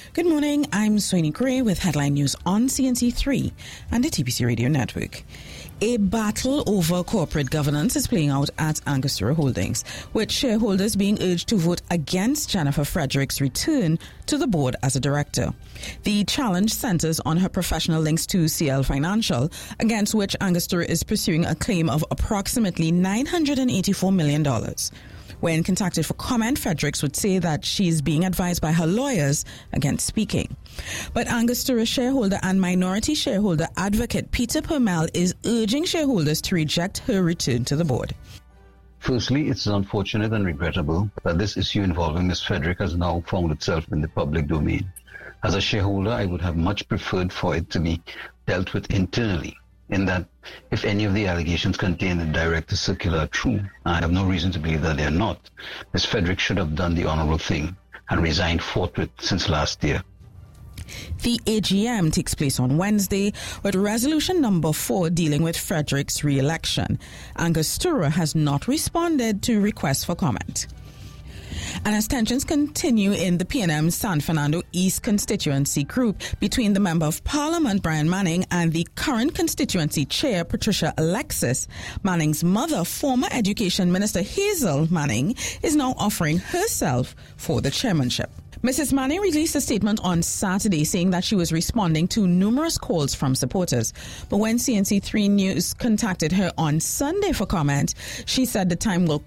Good morning, I'm Sweeney Gray with headline news on CNC3 and the TBC Radio Network. A battle over corporate governance is playing out at Angostura Holdings, with shareholders being urged to vote against Jennifer Frederick's return to the board as a director. The challenge centers on her professional links to CL Financial, against which Angostura is pursuing a claim of approximately $984 million. When contacted for comment, Fredericks would say that she's being advised by her lawyers against speaking. But Angostura shareholder and minority shareholder advocate Peter Permel is urging shareholders to reject her return to the board. Firstly, it's unfortunate and regrettable that this issue involving Ms. Frederick has now found itself in the public domain. As a shareholder, I would have much preferred for it to be dealt with internally, in that if any of the allegations contained in the director's circular are true, I have no reason to believe that they are not, Ms. Frederick should have done the honorable thing and resigned forthwith since last year. The AGM takes place on Wednesday with resolution number 4 dealing with Frederick's re-election. Angostura has not responded to requests for comment. And as tensions continue in the PNM San Fernando East constituency group between the Member of Parliament, Brian Manning, and the current constituency chair, Patricia Alexis, Manning's mother, former Education Minister Hazel Manning, is now offering herself for the chairmanship. Mrs. Manning released a statement on Saturday saying that she was responding to numerous calls from supporters. But when CNC3 News contacted her on Sunday for comment, she said the time will